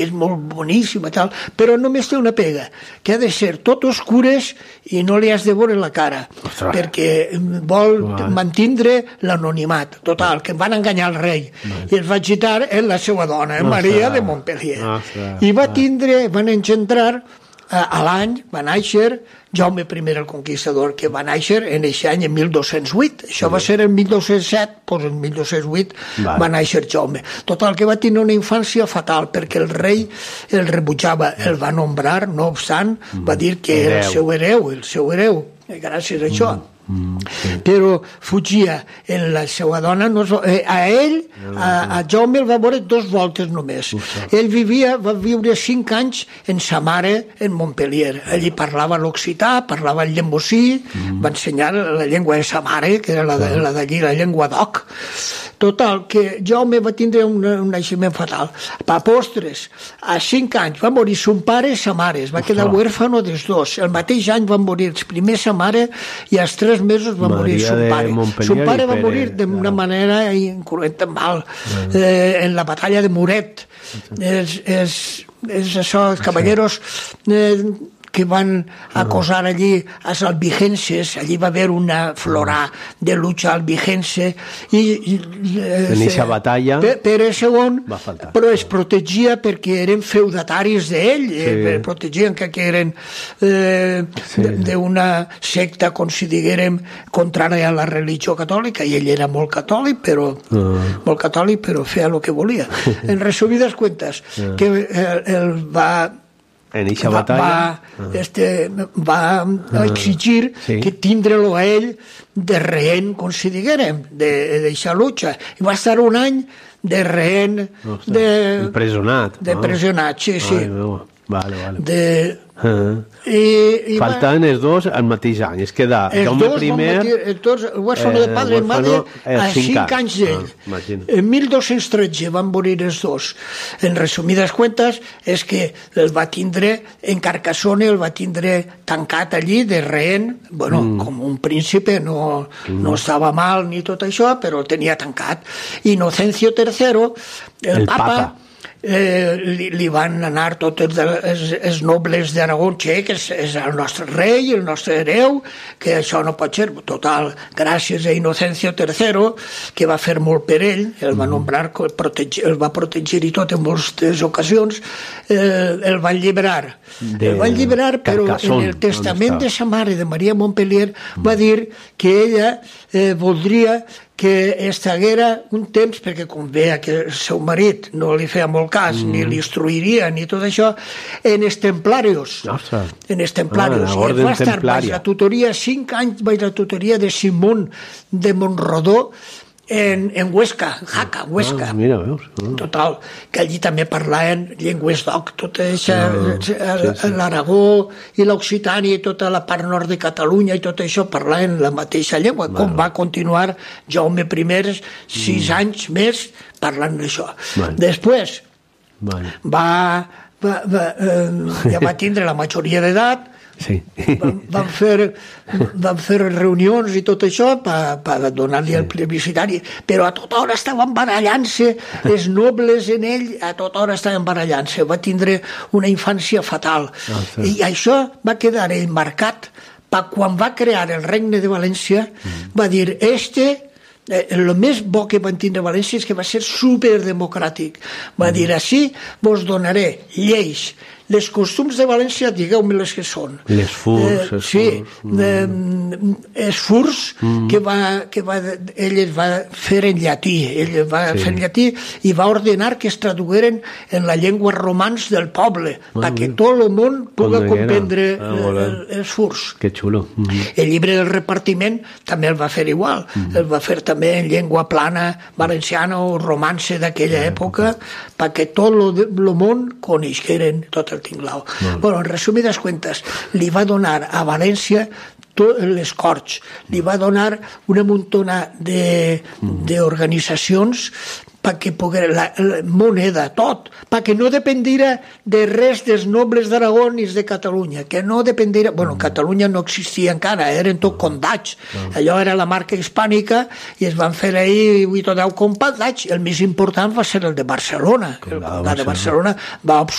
és molt boníssima, tal, però només té una pega, que ha de ser tot oscures i no li has de veure la cara, perquè vol mantindre l'anonimat. Total, que van enganyar el rei i es va gitar en la seva dona, Maria de Montpellier. I van engendrar a l'any, va néixer Jaume I el Conquistador, que va néixer en aquest any, en 1208. Això va ser en 1207, doncs en 1208 va néixer Jaume. Total, que va tenir una infància fatal, perquè el rei el rebutjava, el va nombrar, no obstant, va dir que era el seu hereu, gràcies a això. Però fugia en la seva dona, a Jaume el va veure 2 voltes només. Ell va viure 5 anys en sa mare en Montpellier. Allí parlava l'occità, parlava el llemosí, va ensenyar la llengua de sa mare, que era la d'allí, la llengua d'oc. Total, que Jaume va tindre un naixement fatal. A postres, a 5 anys va morir son pare i sa mare, es va quedar huérfano dels dos. El mateix any van morir primer sa mare i als 3 mesos va morir son pare. Son pare va morir d'una manera incruenta, mal, en la batalla de Muret. És això, els caballeros que van acosar allí als albigenses, allí va haver una florà de lucha albigense i en aquesta batalla Pere II però es protegia perquè eren feudataris d'ell, protegien que eren d'una secta, com si diguérem, contrària a la religió catòlica, i ell era molt catòlic, però feia el que volia. En resumides cuentas, que el va en aquesta batalla va exigir que tindre-lo a ell de rehén, com si diguérem, d'eixa lucha. I va estar un any de rehén, empresonat, sí. Vale. Faltaven els dos al mateix any, es queda Jaume I huérfano de padre y madre a 5 anys d'ell. En 1213 van morir els dos. En resumides cuentas, és que el va tindre en Carcassonne, el va tindre tancat allí de rehén, com un príncipe, no estava mal ni tot això, però el tenia tancat. Inocencio III, el papa, li van anar tots els nobles d'Aragó, que és el nostre rei, el nostre hereu, que això no pot ser. Total, gràcies a Inocencio III, que va fer molt per ell, el va nombrar, el va protegir i tot en moltes ocasions, el van lliberar. El van lliberar, però en el testament de sa mare, de Maria Montpellier, va dir que ella voldria que estaguera un temps, perquè com veia que el seu marit no li feia molt cas, ni l'instruiria, ni tot això, en els templarios. En els templarios. I va estar baix la tutoria, 5 anys baix la tutoria de Simón de Montrodó, en Huesca, en Jaca, Huesca. Mira, veus. Total, que allí també parlaven llengües d'oc, tota l'Aragó i l'Occitània i tota la part nord de Catalunya i tot això parlaven la mateixa llengua, com va continuar Jaume I 6 anys més parlant d'això. Després ja va tindre la majoria d'edat, van fer reunions i tot això per donar-li el plebiscitari, però a tota hora estaven barallant-se els nobles en ell, a tota hora estaven barallant-se. Va tindre una infància fatal i això va quedar marcat quan va crear el Regne de València. Va dir, el més bo que van tindre València és que va ser superdemocràtic. Va dir, així vos donaré lleis, les costums de València, digueu-me les que són. Les furs. Els furs que ell es va fer en llatí. Ell va fer en llatí i va ordenar que es traduïren en la llengua romans del poble, perquè tot el món pugui comprendre els furs. Que xulo. El llibre del repartiment també el va fer igual. El va fer també en llengua plana, valenciana o romance d'aquella època, perquè tot el món coneixeren tot el tinglao. En resumides cuentas, li va donar a València les Corts, li va donar una muntona d'organitzacions perquè pogués, la moneda, tot, perquè no dependiera de res dels nobles d'Aragó ni de Catalunya, que no dependiera, bueno, Catalunya no existia encara, eren tot condats, allò era la marca hispànica i es van fer ahir 8 o 10 condats, el més important va ser el de Barcelona, el de Barcelona va